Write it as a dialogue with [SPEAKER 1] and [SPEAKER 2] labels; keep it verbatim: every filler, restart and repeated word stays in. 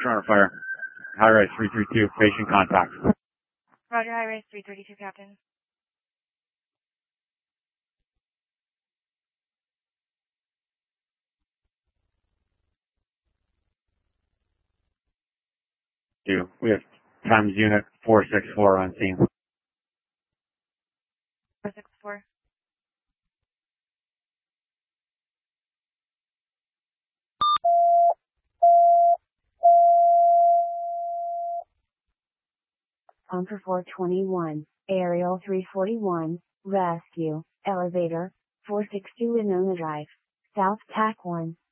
[SPEAKER 1] Toronto Fire. High-rise three three two, patient contact.
[SPEAKER 2] Roger, high-rise three thirty-two, Captain.
[SPEAKER 1] Two. We have Times Unit four six four on scene.
[SPEAKER 2] four six four.
[SPEAKER 3] On for four twenty-one, Aerial three forty-one, rescue, elevator, four six two Winona Drive, South Tack one.